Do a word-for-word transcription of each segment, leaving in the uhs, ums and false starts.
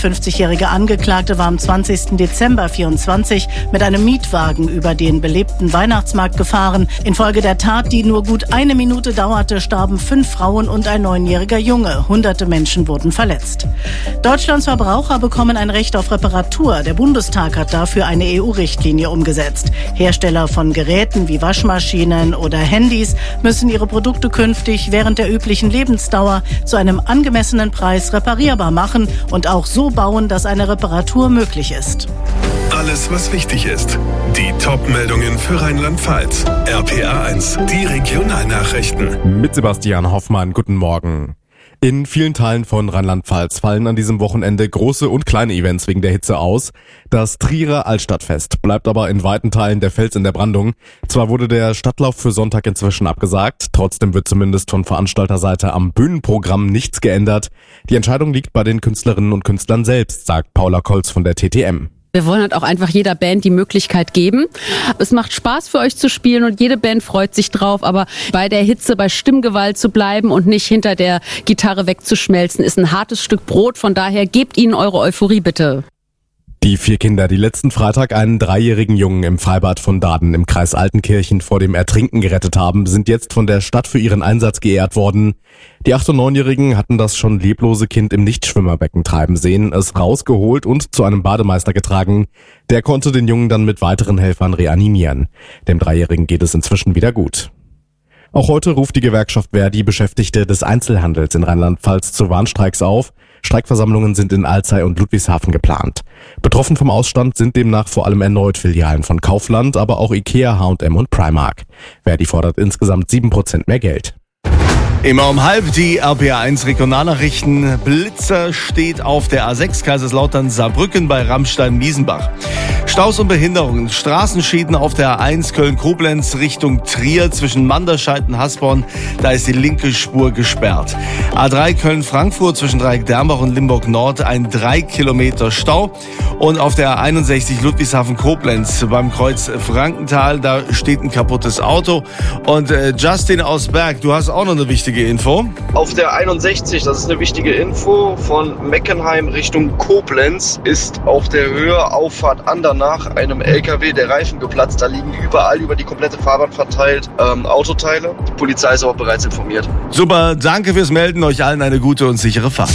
siebenundfünfzigjährige Angeklagte war am zwanzigsten Dezember vierundzwanzig mit einem Mietwagen über den belebten Weihnachtsmarkt gefahren. Infolge der Tat, die nur gut eine Minute dauerte, starben fünf Frauen und ein neunjähriger Junge. Hunderte Menschen wurden verletzt. Deutschlands Verbraucher bekommen ein Recht auf Reparatur. Der Bundestag hat dafür eine E U-Richtlinie umgesetzt. Hersteller von Geräten wie Waschmaschinen oder Handys müssen ihre Produkte künftig während der üblichen Lebensdauer zu einem angemessenen Preis reparierbar machen und auch so bauen, dass eine Reparatur möglich ist. Alles, was wichtig ist. Die Top-Meldungen für Rheinland-Pfalz. R P R eins, die Regionalnachrichten. Mit Sebastian Hoffmann, guten Morgen. In vielen Teilen von Rheinland-Pfalz fallen an diesem Wochenende große und kleine Events wegen der Hitze aus. Das Trierer Altstadtfest bleibt aber in weiten Teilen der Fels in der Brandung. Zwar wurde der Stadtlauf für Sonntag inzwischen abgesagt, trotzdem wird zumindest von Veranstalterseite am Bühnenprogramm nichts geändert. Die Entscheidung liegt bei den Künstlerinnen und Künstlern selbst, sagt Paula Kolz von der T T M. Wir wollen halt auch einfach jeder Band die Möglichkeit geben. Es macht Spaß für euch zu spielen und jede Band freut sich drauf, aber bei der Hitze, bei Stimmgewalt zu bleiben und nicht hinter der Gitarre wegzuschmelzen, ist ein hartes Stück Brot. Von daher gebt ihnen eure Euphorie bitte. Die vier Kinder, die letzten Freitag einen dreijährigen Jungen im Freibad von Daden im Kreis Altenkirchen vor dem Ertrinken gerettet haben, sind jetzt von der Stadt für ihren Einsatz geehrt worden. Die acht- und neunjährigen hatten das schon leblose Kind im Nichtschwimmerbecken treiben sehen, es rausgeholt und zu einem Bademeister getragen. Der konnte den Jungen dann mit weiteren Helfern reanimieren. Dem Dreijährigen geht es inzwischen wieder gut. Auch heute ruft die Gewerkschaft Verdi Beschäftigte des Einzelhandels in Rheinland-Pfalz zu Warnstreiks auf. Streikversammlungen sind in Alzey und Ludwigshafen geplant. Betroffen vom Ausstand sind demnach vor allem erneut Filialen von Kaufland, aber auch Ikea, H und M und Primark. Verdi fordert insgesamt sieben Prozent mehr Geld. Immer um halb die R P R eins Regionalnachrichten. Blitzer steht auf der A sechs Kaiserslautern-Saarbrücken bei Rammstein-Miesenbach. Staus und Behinderungen. Straßenschäden auf der A eins Köln-Koblenz Richtung Trier zwischen Manderscheid und Hasborn. Da ist die linke Spur gesperrt. A drei Köln-Frankfurt zwischen Dreieck-Dermbach und Limburg-Nord ein drei Kilometer Stau. Und auf der A einundsechzig Ludwigshafen-Koblenz beim Kreuz Frankenthal, da steht ein kaputtes Auto. Und äh, Justin aus Berg, du hast auch noch eine wichtige Info. Auf der einundsechzig, das ist eine wichtige Info, von Meckenheim Richtung Koblenz ist auf der Höhe Auffahrt Andernach einem L K W der Reifen geplatzt. Da liegen überall über die komplette Fahrbahn verteilt ähm, Autoteile. Die Polizei ist auch bereits informiert. Super, danke fürs Melden. Euch allen eine gute und sichere Fahrt.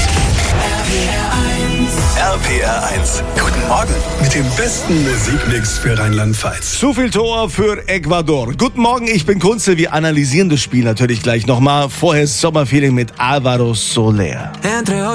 R P R eins, guten Morgen mit dem besten Musikmix für Rheinland-Pfalz. Zu viel Tor für Ecuador. Guten Morgen, ich bin Kunze. Wir analysieren das Spiel natürlich gleich nochmal. Vorher Sommerfeeling mit Alvaro Soler.